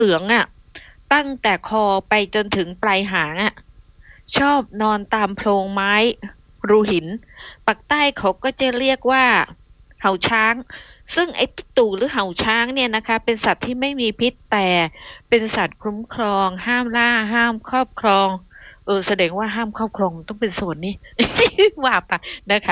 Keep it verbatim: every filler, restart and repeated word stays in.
เหลืองอ่ะตั้งแต่คอไปจนถึงปลายหางอ่ะชอบนอนตามโพรงไม้รูหินปากใต้เขาก็จะเรียกว่าเห่าช้างซึ่งไอ้ตู่หรือเห่าช้างเนี่ยนะคะเป็นสัตว์ที่ไม่มีพิษแต่เป็นสัตว์คุ้มครองห้ามล่าห้ามครอบครองเออแสดงว่าห้ามครอบครองต้องเป็นส่วนนี้ ว่าไปนะคะ